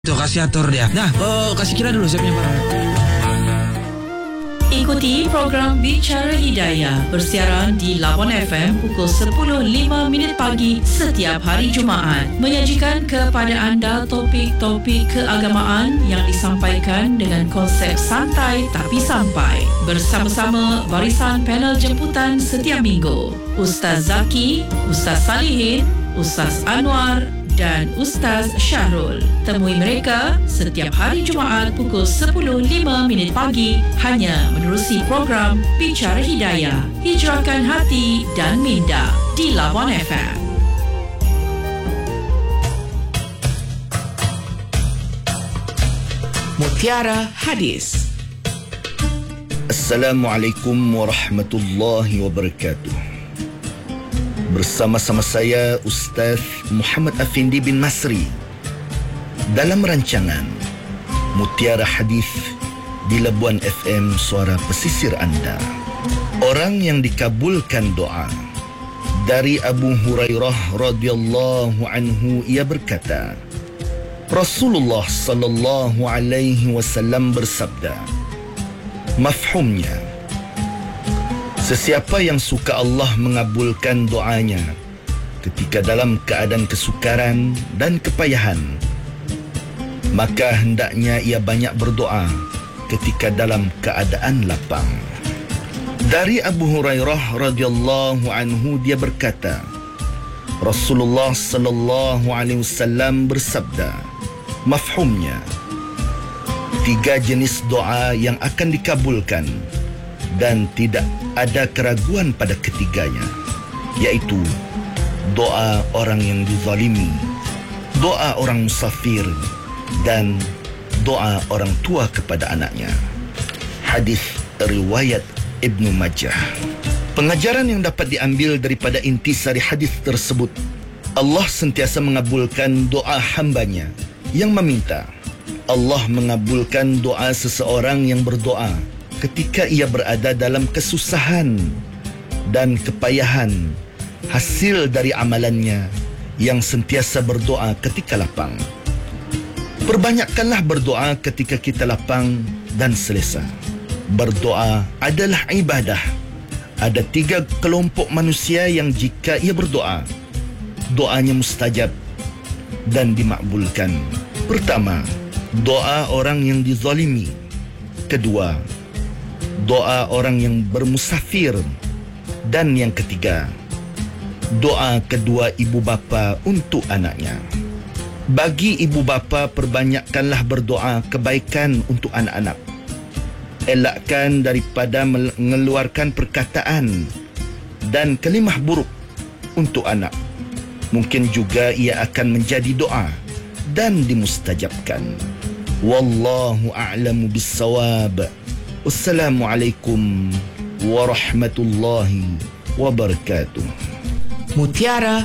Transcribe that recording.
Tu kasih atur dia. Nah, kasih kira dulu siapa yang barang. Ikuti program Bicara Hidayah bersiaran di Labuan FM pukul 10.05 pagi setiap hari Jumaat. Menyajikan kepada anda topik-topik keagamaan yang disampaikan dengan konsep santai tapi sampai. Bersama-sama barisan panel jemputan setiap minggu. Ustaz Zaki, Ustaz Salihin, Ustaz Anwar dan Ustaz Syahrul. Temui mereka setiap hari Jumaat pukul 10.05 pagi hanya menerusi program Bicara Hidayah. Hijrahkan hati dan minda di Labuan FM. Mutiara Hadis. Assalamualaikum warahmatullahi wabarakatuh. Bersama-sama saya Ustaz Muhammad Afindi bin Masri dalam rancangan Mutiara Hadis di Labuan FM, suara pesisir anda. Orang yang dikabulkan doa. Dari Abu Hurairah radhiyallahu anhu, ia berkata, Rasulullah sallallahu alaihi wasallam bersabda, mafhumnya, sesiapa yang suka Allah mengabulkan doanya ketika dalam keadaan kesukaran dan kepayahan, maka hendaknya ia banyak berdoa ketika dalam keadaan lapang. Dari Abu Hurairah radhiyallahu anhu, dia berkata, Rasulullah sallallahu alaihi wasallam bersabda, mafhumnya, 3 jenis doa yang akan dikabulkan dan tidak ada keraguan pada ketiganya, yaitu doa orang yang dizalimi, doa orang musafir, dan doa orang tua kepada anaknya. Hadis riwayat Ibnu Majah. Pengajaran yang dapat diambil daripada intisari hadis tersebut, Allah sentiasa mengabulkan doa hambanya yang meminta. Allah mengabulkan doa seseorang yang berdoa ketika ia berada dalam kesusahan dan kepayahan, hasil dari amalannya yang sentiasa berdoa ketika lapang. Perbanyakkanlah berdoa ketika kita lapang dan selesa. Berdoa adalah ibadah. Ada 3 kelompok manusia yang jika ia berdoa, doanya mustajab dan dimakbulkan. Pertama, doa orang yang dizalimi. Kedua, doa orang yang bermusafir. Dan yang ketiga, doa kedua ibu bapa untuk anaknya. Bagi ibu bapa, perbanyakkanlah berdoa kebaikan untuk anak-anak. Elakkan daripada mengeluarkan perkataan dan kalimah buruk untuk anak. Mungkin juga ia akan menjadi doa dan dimustajabkan. Wallahu a'lamu bis-shawab. Wassalamualaikum warahmatullahi wabarakatuh. Mutiara